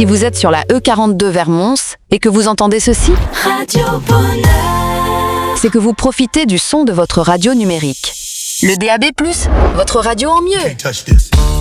Si vous êtes sur la E42 vers Mons et que vous entendez ceci, Radio Bonheur. c'est que vous profitez du son de votre radio numérique. Le DAB+, votre radio en mieux. Touch this.